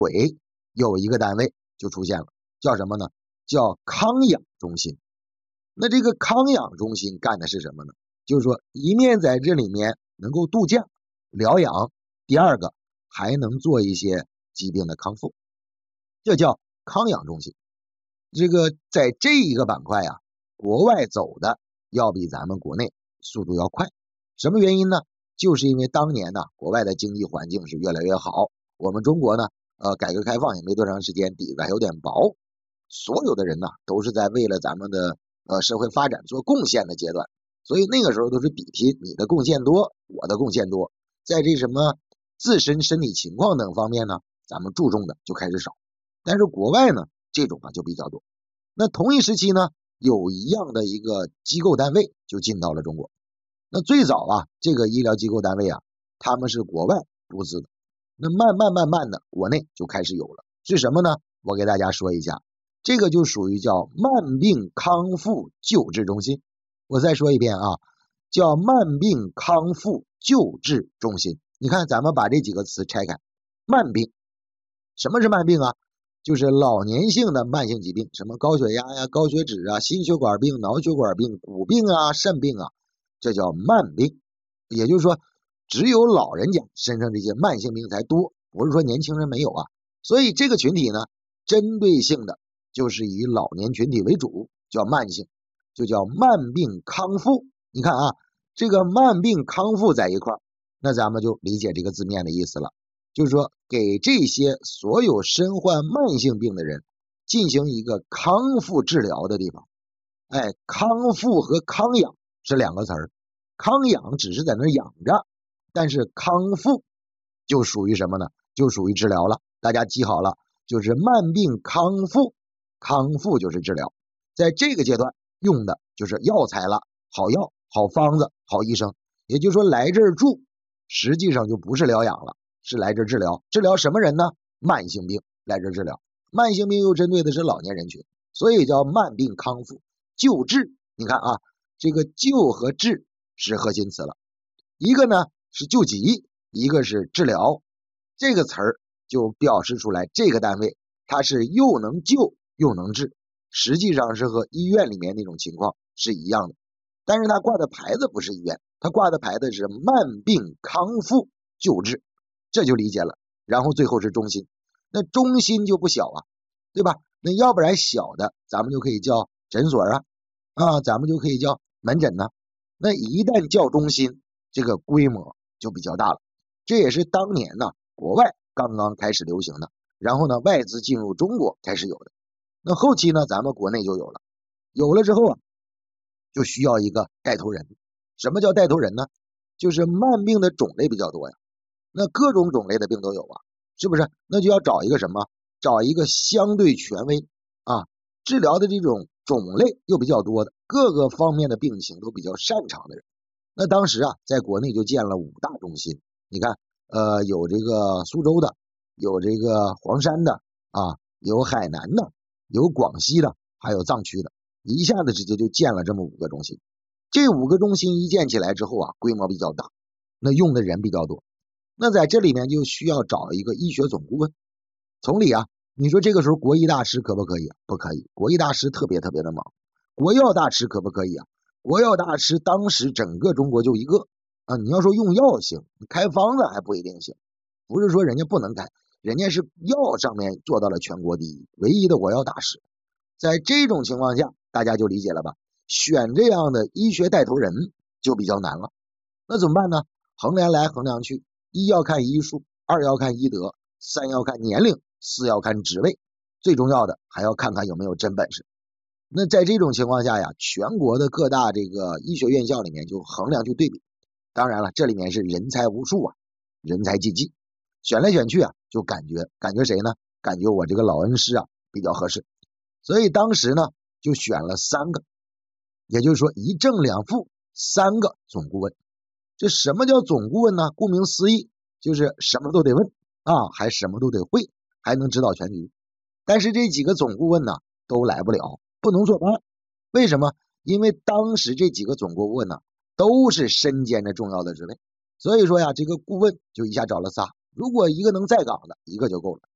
有一个单位就出现了，叫什么呢？叫康养中心。那这个康养中心干的是什么呢？就是说一面在这里面能够度假疗养，第二个还能做一些疾病的康复，这叫康养中心。这个在这一个板块啊，国外走的要比咱们国内速度要快。什么原因呢？就是因为当年呢，国外的经济环境是越来越好，我们中国呢，改革开放也没多长时间，底子还有点薄，所有的人呢都是在为了咱们的社会发展做贡献的阶段，所以那个时候都是比拼你的贡献多，我的贡献多，在这什么自身身体情况等方面呢，咱们注重的就开始少。但是国外呢，这种就比较多。那同一时期呢，有一样的一个机构单位就进到了中国。那最早啊，这个医疗机构单位啊，他们是国外独资的。那慢慢的，国内就开始有了。是什么呢？我给大家说一下，这个就属于叫慢病康复救治中心。我再说一遍啊，叫慢病康复救治中心。你看，咱们把这几个词拆开，慢病，什么是慢病啊？就是老年性的慢性疾病，什么高血压呀、高血脂啊、心血管病、脑血管病、骨病啊、肾病啊，这叫慢病。也就是说，只有老人家身上这些慢性病才多，不是说年轻人没有啊。所以这个群体呢，针对性的就是以老年群体为主，叫慢性，就叫慢病康复。你看啊，这个慢病康复在一块儿，那咱们就理解这个字面的意思了。就是说给这些所有身患慢性病的人进行一个康复治疗的地方。康复和康养是两个词儿，康养只是在那养着，但是康复就属于什么呢？就属于治疗了。大家记好了，就是慢病康复，康复就是治疗。在这个阶段用的就是药材了，好药、好方子、好医生。也就是说来这儿住，实际上就不是疗养了，是来这治疗。治疗什么人呢？慢性病来这治疗。慢性病又针对的是老年人群，所以叫慢病康复救治。你看啊，这个救和治是核心词了，一个呢是救急，一个是治疗。这个词儿就表示出来这个单位它是又能救又能治，实际上是和医院里面那种情况是一样的，但是它挂的牌子不是医院，它挂的牌子是慢病康复救治，这就理解了。然后最后是中心，那中心就不小啊，对吧？那要不然小的咱们就可以叫诊所咱们就可以叫门诊呢。那一旦叫中心，这个规模就比较大了。这也是当年呢国外刚刚开始流行的，然后呢外资进入中国开始有的。那后期呢咱们国内就有了，有了之后啊，就需要一个带头人。什么叫带头人呢？就是慢病的种类比较多呀，那各种种类的病都有啊，是不是？那就要找一个什么？找一个相对权威啊，治疗的这种种类又比较多的，各个方面的病情都比较擅长的人。那当时啊，在国内就建了5大中心。你看，有这个苏州的，有这个黄山的有海南的，有广西的，还有藏区的，一下子直接就建了这么5个中心。这5个中心一建起来之后啊，规模比较大，那用的人比较多。那在这里面就需要找一个医学总顾问。从理啊，你说这个时候国医大师可不可以？不可以，国医大师特别的忙。国药大师可不可以啊？国药大师当时整个中国就一个你要说用药行，开方子还不一定行。不是说人家不能开，人家是药上面做到了全国第一，唯一的国药大师。在这种情况下，大家就理解了吧？选这样的医学带头人就比较难了。那怎么办呢？衡量来衡量去，一要看医术，2要看医德，3要看年龄，4要看职位，最重要的还要看看有没有真本事。那在这种情况下呀，全国的各大这个医学院校里面就衡量去对比。当然了，这里面是人才无数啊，人才济济，选来选去啊，就感觉谁呢？感觉我这个老恩师啊比较合适，所以当时呢就选了3个，也就是说一正2副3个总顾问。这什么叫总顾问呢？顾名思义，就是什么都得问还什么都得会，还能指导全局。但是这几个总顾问呢都来不了，不能坐班。为什么？因为当时这几个总顾问呢都是身兼着重要的职位，所以说呀，这个顾问就一下找了仨，如果一个能在岗的，一个就够了。